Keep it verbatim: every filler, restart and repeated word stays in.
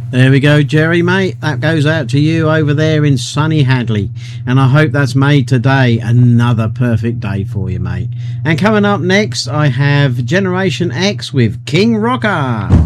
There we go, Jerry, mate. That goes out to you over there in sunny Hadley. And I hope that's made today another perfect day for you, mate. And coming up next, I have Generation X with King Rocker.